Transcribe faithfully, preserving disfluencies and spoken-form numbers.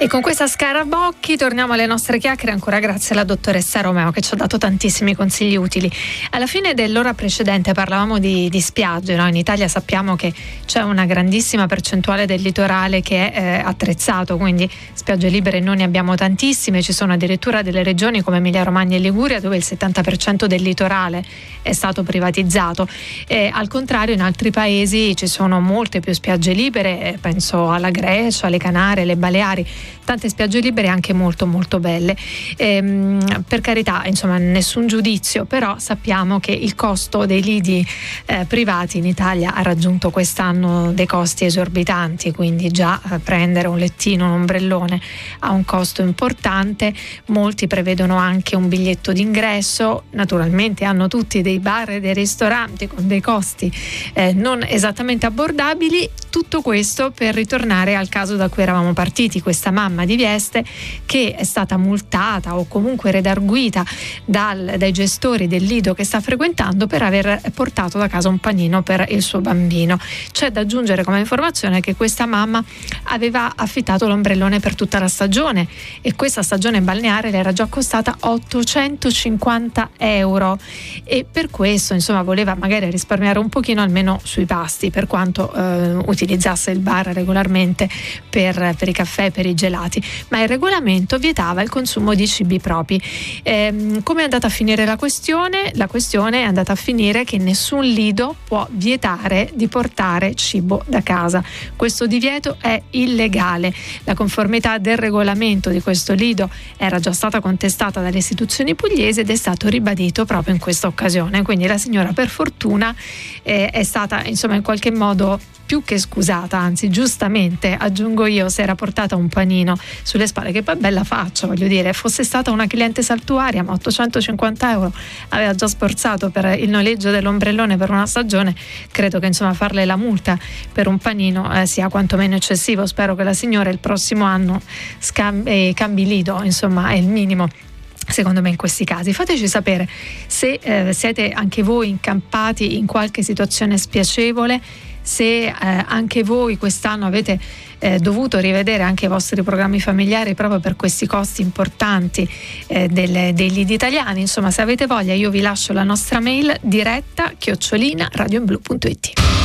E con questa Scarabocchi torniamo alle nostre chiacchiere, ancora grazie alla dottoressa Romeo che ci ha dato tantissimi consigli utili. Alla fine dell'ora precedente parlavamo di, di spiagge, no? In Italia sappiamo che c'è una grandissima percentuale del litorale che è eh, attrezzato, quindi spiagge libere non ne abbiamo tantissime, ci sono addirittura delle regioni come Emilia Romagna e Liguria dove il settanta per cento del litorale è stato privatizzato. E, al contrario, in altri paesi ci sono molte più spiagge libere, penso alla Grecia, alle Canarie, alle Baleari, tante spiagge libere anche molto molto belle. Ehm, per carità, insomma, nessun giudizio, però sappiamo che il costo dei lidi eh, privati in Italia ha raggiunto quest'anno dei costi esorbitanti, quindi già eh, prendere un lettino, un ombrellone ha un costo importante. Molti prevedono anche un biglietto d'ingresso, naturalmente hanno tutti dei bar e dei ristoranti con dei costi eh, non esattamente abbordabili. Tutto questo per ritornare al caso da cui eravamo partiti, questa mamma di Vieste che è stata multata o comunque redarguita dal, dai gestori del lido che sta frequentando per aver portato da casa un panino per il suo bambino. C'è da aggiungere come informazione che questa mamma aveva affittato l'ombrellone per tutta la stagione e questa stagione balneare le era già costata ottocentocinquanta euro e per questo insomma voleva magari risparmiare un pochino almeno sui pasti, per quanto eh, utilizzasse il bar regolarmente per, per i caffè, per i gelati, ma il regolamento vietava il consumo di cibi propri. Ehm, come è andata a finire la questione? La questione è andata a finire che nessun lido può vietare di portare cibo da casa. Questo divieto è illegale. La conformità del regolamento di questo lido era già stata contestata dalle istituzioni pugliesi ed è stato ribadito proprio in questa occasione. Quindi la signora, per fortuna, eh, è stata insomma in qualche modo più che scusata, anzi giustamente aggiungo io, si era portata un panino sulle spalle, che poi bella faccia, voglio dire, fosse stata una cliente saltuaria, ma ottocentocinquanta euro aveva già sforzato per il noleggio dell'ombrellone per una stagione, credo che insomma farle la multa per un panino eh, sia quantomeno eccessivo. Spero che la signora il prossimo anno scambi, eh, cambi lido, insomma è il minimo secondo me in questi casi. Fateci sapere se eh, siete anche voi incampati in qualche situazione spiacevole, se eh, anche voi quest'anno avete eh, dovuto rivedere anche i vostri programmi familiari proprio per questi costi importanti eh, delle, dei lidi italiani. Insomma, se avete voglia io vi lascio la nostra mail diretta chiocciolina radioinblu punto it.